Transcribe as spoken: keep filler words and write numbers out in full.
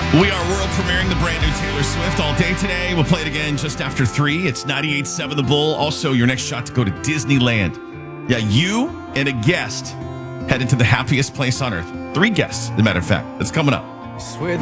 We are world premiering the brand new Taylor Swift all day today. We'll play it again just after three. It's ninety-eight point seven The Bull. Also, your next shot to go to Disneyland. Yeah, you and a guest headed to the happiest place on earth. Three guests, as a matter of fact. It's coming up. I swear